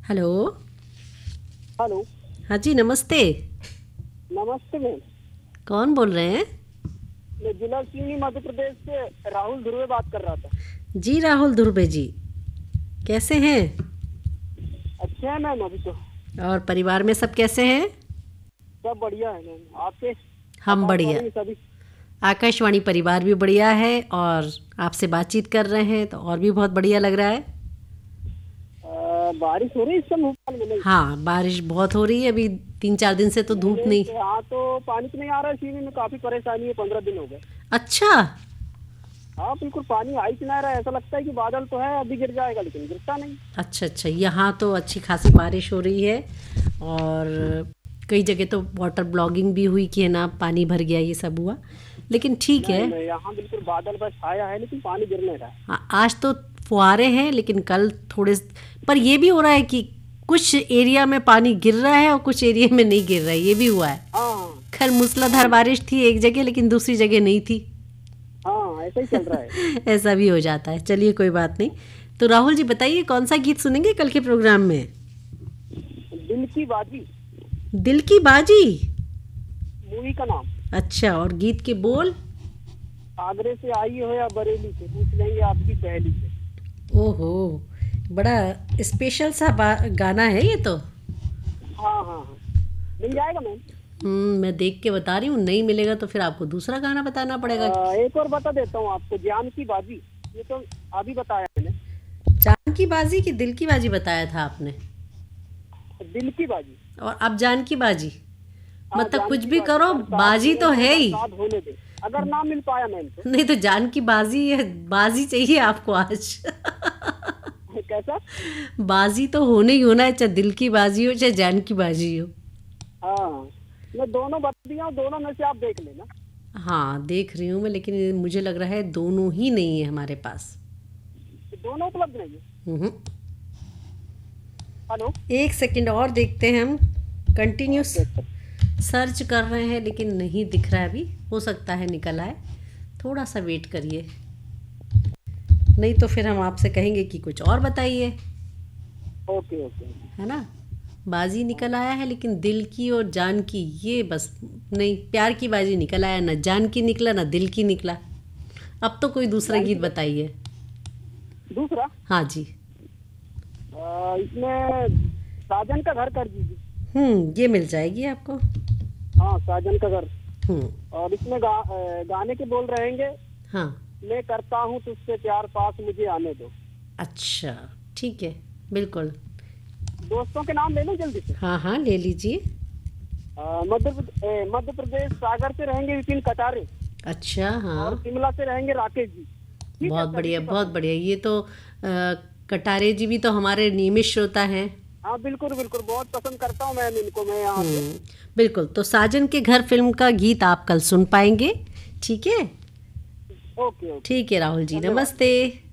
Hello. Hello. हाँ जी, नमस्ते। नमस्ते मैम। कौन बोल रहे हैं? मैं जिला सिवनी मध्य प्रदेश से राहुल ध्रुवे बात कर रहा था। जी राहुल धुर्वे जी, कैसे हैं? अच्छे हैं मैम अभी तो। और परिवार में सब कैसे हैं? सब बढ़िया है मैम। आपके हम बढ़िया। आकाशवाणी में सभी। आकाशवाणी परिवार भी बढ़िया है और आपसे बातचीत कर रहे हैं तो और भी बहुत बढ़िया लग रहा है। बारिश हो रही है इस समय भोपाल में? नहीं हाँ, बारिश बहुत हो रही है अभी, 3-4 दिन से तो धूप नहीं। यहाँ तो पानी तो नहीं आ रहा है। सिवनी में काफी परेशानी है, 15 दिन हो गए। अच्छा। हाँ बिल्कुल, पानी आ ही नहीं रहा है। ऐसा लगता है कि बादल तो है, अभी गिर जाएगा, लेकिन गिरता नहीं। अच्छा अच्छा, यहाँ तो अच्छी खासी बारिश हो रही है और कई जगह तो वाटर ब्लॉगिंग भी हुई कि है ना, पानी भर गया, ये सब हुआ, लेकिन ठीक है। नहीं नहीं, यहाँ बिल्कुल बादल बस छाया है, लेकिन पानी गिर नहीं रहा है। हाँ, आज तो फुहारे हैं, लेकिन कल थोड़े, पर ये भी हो रहा है कि कुछ एरिया में पानी गिर रहा है और कुछ एरिया में नहीं गिर रहा है, ये भी हुआ है। हाँ खैर मूसलाधार बारिश थी एक जगह, लेकिन दूसरी जगह नहीं थी। हाँ, ऐसा ही चल रहा है। ऐसा भी हो जाता है। चलिए कोई बात नहीं। तो राहुल जी बताइए, कौन सा गीत सुनेंगे कल के प्रोग्राम में? दिल की बाजी दिल की बाजी। मूवी का नाम। अच्छा, और गीत के बोल? आगरे से आई हो या बरेली से, पूछ लेंगे आपकी सहेली से। ओहो, बड़ा स्पेशल सा गाना है ये तो। हाँ हाँ हाँ, मिल जाएगा मैम। मैं देख के बता रही हूँ, नहीं मिलेगा तो फिर आपको दूसरा गाना बताना पड़ेगा। एक और बता देता हूँ आपको, जान की बाजी। ये तो अभी बताया मैंने। जान की बाजी की दिल की बाजी बताया था आपने? दिल की बाजी। और अब जान की बाजी, हाँ, मतलब जान कुछ की भी बाजी। करो, बरसात बाजी होने तो दे, है ही। बरसात होने दे। अगर ना मिल पाया मैम तो नहीं तो जान की बाजी है, बाजी चाहिए आपको आज। कैसा? बाजी तो होने ही होना है, चाहे दिल की बाजी हो चाहे जान की बाजी हो। हाँ, मैं दोनों बता दिया हूँ, दोनों में से आप देख लेना। हाँ देख रही हूँ मैं, लेकिन मुझे लग रहा है दोनों ही नहीं है हमारे पास। दोनों उपलब्ध नहीं है। हम्म। हेलो। एक सेकंड और देखते हैं हम। हाँ, कंटिन्यूस देख सकते। सर्च कर रहे हैं, लेकिन नहीं दिख रहा है अभी, हो सकता है निकल आए। थोड़ा सा वेट करिए, नहीं तो फिर हम आपसे कहेंगे कि कुछ और बताइए, ओके ओके। है ना। बाजी निकल आया है, लेकिन दिल की और जान की ये बस नहीं, प्यार की बाजी निकल आया, ना जान की निकला ना दिल की निकला। अब तो कोई दूसरा जान गीत की बताइए। दूसरा। हाँ जी। इसमें साजन का घर कर दीजिए। ये मिल जाएगी आपको। हाँ, साजन का घर। हम्म। और इसमें गाने के बोल रहेंगे। हाँ। मैं करता हूँ तुझसे प्यार, पास मुझे आने दो। अच्छा, ठीक है, बिल्कुल। दोस्तों के नाम ले लो जल्दी से। हाँ हाँ, ले लीजिए। मध्य प्रदेश सागर से रहेंगे विपिन कटारे। अच्छा, हाँ। और शिमला से रहेंगे राकेश जी। ठीक है बहुत सर, बढ़िया, इसी पर बहुत रहेंगे। बढ़िया। ये तो कटारे जी भी तो हमारे नियमित श्रोता हैं। हाँ बिल्कुल बिल्कुल, बहुत पसंद करता हूँ मैं इनको। मैं यहाँ पे। बिल्कुल, तो साजन के घर फिल्म का गीत आप कल सुन पाएंगे। ठीक है। Okay okay. ठीक है राहुल जी, धन्यवाद। नमस्ते।